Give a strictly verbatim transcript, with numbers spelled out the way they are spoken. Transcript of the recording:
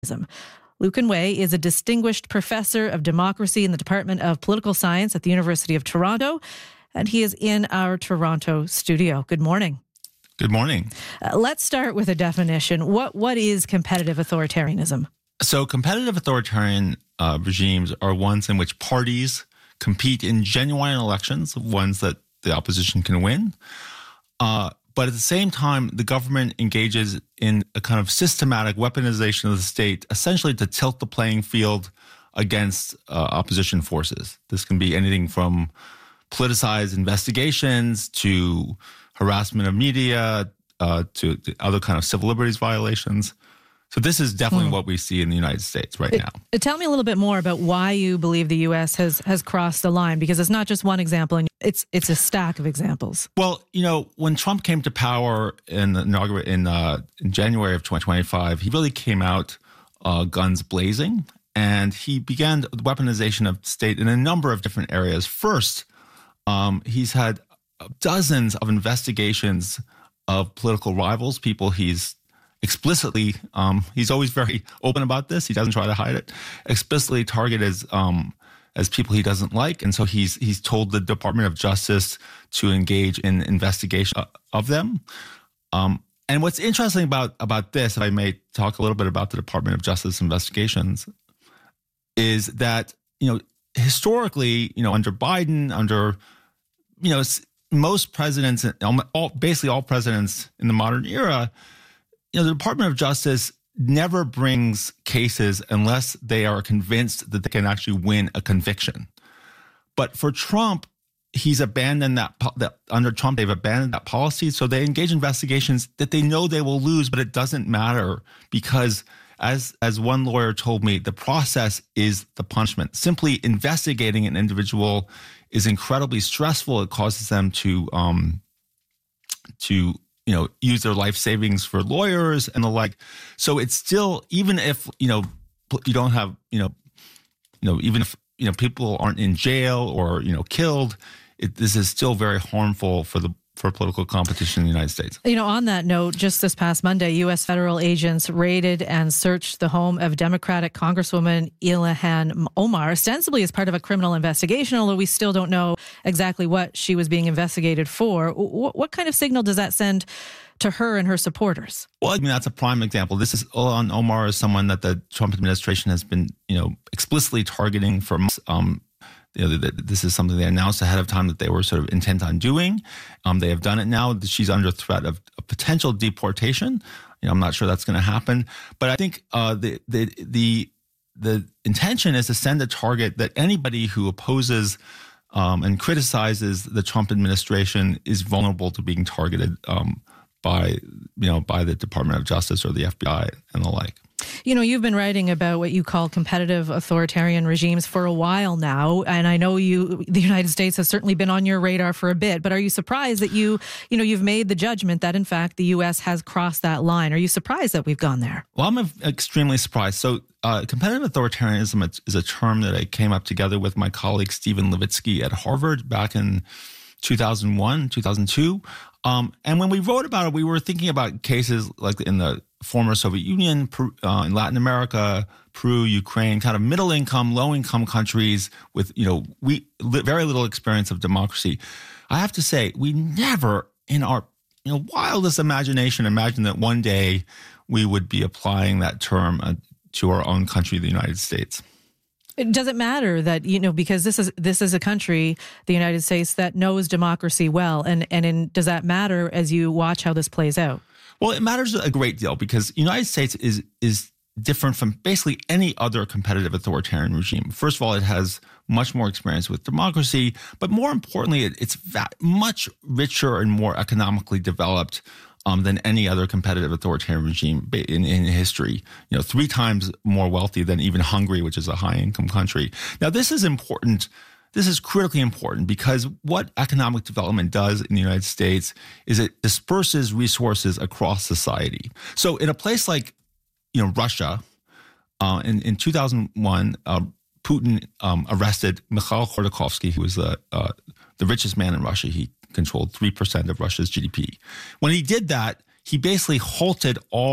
Lucan Way is a distinguished professor of democracy in the Department of Political Science at the University of Toronto, and he is in our Toronto studio. Good morning. Good morning. Uh, let's start with a definition. What What is competitive authoritarianism? So competitive authoritarian uh, regimes are ones in which parties compete in genuine elections, ones that the opposition can win. Uh, but at the same time, the government engages in a kind of systematic weaponization of the state, essentially to tilt the playing field against uh, opposition forces. This can be anything from politicized investigations to harassment of media uh, to, to other kind of civil liberties violations. So this is definitely mm. what we see in the United States right it, now. It, tell me a little bit more about why you believe the U S has has crossed the line, because it's not just one example, and it's it's a stack of examples. Well, you know, when Trump came to power in the, in, uh, in January of twenty twenty-five, he really came out uh, guns blazing, and he began the weaponization of state in a number of different areas. First, um, he's had dozens of investigations of political rivals, people he's explicitly, um, he's always very open about this. He doesn't try to hide it. Explicitly targeted as um, as people he doesn't like, and so he's he's told the Department of Justice to engage in investigation of them. Um, and what's interesting about about this, if I may talk a little bit about the Department of Justice investigations, is that you know historically, you know under Biden, under you know most presidents, all basically all presidents in the modern era. You know, the Department of Justice never brings cases unless they are convinced that they can actually win a conviction. But for Trump, he's abandoned that, that under Trump, they've abandoned that policy. So they engage investigations that they know they will lose, but it doesn't matter because as, as one lawyer told me, the process is the punishment. Simply investigating an individual is incredibly stressful. It causes them to, um, to, you know, use their life savings for lawyers and the like. So it's still, even if, you know, you don't have, you know, you know, even if, you know, people aren't in jail or, you know, killed, it, this is still very harmful for the, for political competition in the United States. You know, on that note, just this past Monday, U S federal agents raided and searched the home of Democratic Congresswoman Ilhan Omar, ostensibly as part of a criminal investigation, although we still don't know exactly what she was being investigated for. What, what kind of signal does that send to her and her supporters? Well, I mean, that's a prime example. This is Ilhan Omar is someone that the Trump administration has been, you know, explicitly targeting for um, You know, this is something they announced ahead of time that they were sort of intent on doing. Um, they have done it now. She's under threat of a potential deportation. You know, I'm not sure that's going to happen, but I think uh, the the the the intention is to send a target that anybody who opposes um, and criticizes the Trump administration is vulnerable to being targeted um, by you know by the Department of Justice or the F B I and the like. You know, you've been writing about what you call competitive authoritarian regimes for a while now, and I know you, the United States has certainly been on your radar for a bit, but are you surprised that you, you know, you've made the judgment that in fact the U S has crossed that line? Are you surprised that we've gone there? Well, I'm extremely surprised. So uh, competitive authoritarianism is a term that I came up together with my colleague Stephen Levitsky at Harvard back in two thousand one, two thousand two. Um, and when we wrote about it, we were thinking about cases like in the former Soviet Union, uh, in Latin America, Peru, Ukraine, kind of middle income, low income countries with, you know, we very little experience of democracy. I have to say, we never in our you know wildest imagination imagined that one day we would be applying that term uh, to our own country, the United States. Does it matter that, you know, because this is this is a country, the United States, that knows democracy well, and and in, does that matter as you watch how this plays out? Well, it matters a great deal because the United States is is different from basically any other competitive authoritarian regime. First of all, it has much more experience with democracy, but more importantly, it, it's much richer and more economically developed um, than any other competitive authoritarian regime in, in history. You know, three times more wealthy than even Hungary, which is a high-income country. Now, this is important. This is critically important because what economic development does in the United States is it disperses resources across society. So in a place like, you know, Russia, uh, in, in two thousand one, uh, Putin um, arrested Mikhail Khodorkovsky, who was the, uh, the richest man in Russia. He controlled three percent of Russia's G D P. When he did that, he basically halted all